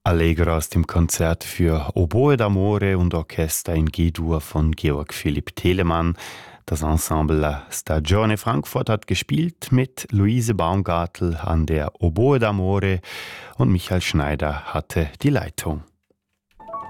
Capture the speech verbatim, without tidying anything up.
Allegro aus dem Konzert für Oboe d'Amore und Orchester in G-Dur von Georg Philipp Telemann. Das Ensemble La Stagione Frankfurt hat gespielt mit Luise Baumgartl an der Oboe d'Amore und Michael Schneider hatte die Leitung.